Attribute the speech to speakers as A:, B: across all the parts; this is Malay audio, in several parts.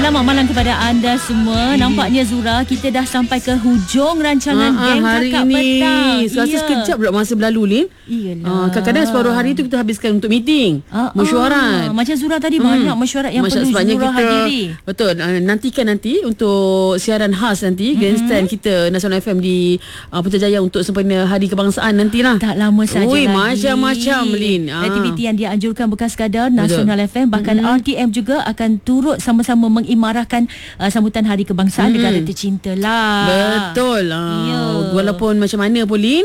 A: Selamat malam kepada anda semua. Nampaknya Zura, kita dah sampai ke hujung rancangan Geng
B: hari
A: Kakak
B: ini.
A: Petang.
B: Rasa sekejap pula masa berlalu, Lin.
A: Iyalah.
B: Kadang-kadang separuh hari tu kita habiskan untuk meeting, mesyuarat.
A: Macam Zura tadi banyak mesyuarat yang perlu
B: sebabnya
A: Zura
B: kita,
A: hadiri.
B: Betul. Nantikan nanti untuk siaran khas nanti grandstand kita Nasional FM di Putrajaya untuk sempena Hari Kebangsaan nantilah.
A: Tak lama saja lagi.
B: Macam-macam, Lin.
A: Aktiviti yang dianjurkan bukan sekadar Nasional FM, bahkan RTM juga akan turut sama-sama mengimarahkan sambutan Hari Kebangsaan negara tercinta lah.
B: Betul. Walaupun macam mana pun, Lin,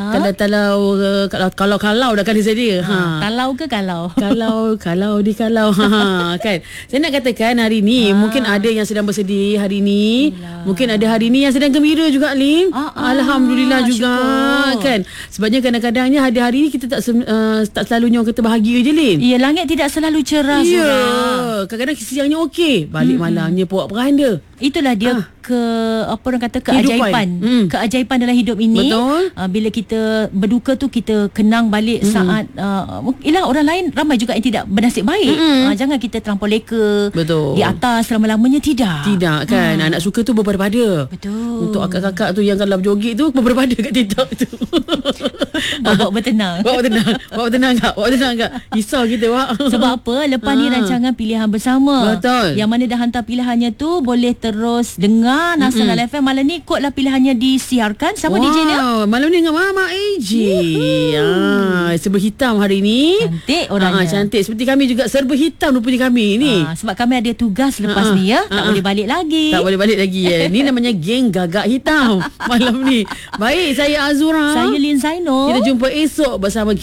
B: kalau dah kali saya
A: Talau ke kalau?
B: Kalau kan. Saya nak katakan hari ni mungkin ada yang sedang bersedih hari ni. Mungkin ada hari ni yang sedang gembira juga, Lin. Alhamdulillah juga, syukur. Kan. Sebabnya kadang-kadangnya hari-hari ni kita tak selalunya orang kata bahagia je, Lin.
A: Ya, langit tidak selalu cerah.
B: Ya, kadang-kadang siangnya okey, balik malamnya puak peranda.
A: Itulah dia apa orang kata keajaiban. Keajaiban dalam hidup ini.
B: Betul.
A: Bila kita berduka tu, kita kenang balik saat orang lain ramai juga yang tidak bernasib baik. Jangan kita terlampau leka.
B: Betul.
A: Di atas selama-lamanya, tidak
B: kan. Anak suka tu berpada-pada.
A: Betul.
B: Untuk akak-kakak tu yang kalau berjoget tu berpada-pada kat TikTok tu.
A: Bawa bertenang.
B: Bawa tenang kak. Risau kita, Wak.
A: Sebab apa? Lepas ni rancangan pilihan bersama.
B: Betul.
A: Yang mana dah hantar pilihannya tu boleh terus dengar Nasional FM. Malam ni kod lah pilihannya disiarkan. Siapa DJ-nya?
B: Malam ni dengan Mama AJ. Serba hitam hari ni.
A: Cantik orangnya.
B: Cantik. Seperti kami juga serba hitam rupanya kami ni.
A: Sebab kami ada tugas lepas ni ya. Tak boleh balik lagi.
B: Tak boleh balik lagi ya. Ni namanya Geng Gagak Hitam malam ni. Baik, saya Azura.
A: Saya Lin Zaino.
B: Kita jumpa esok bersama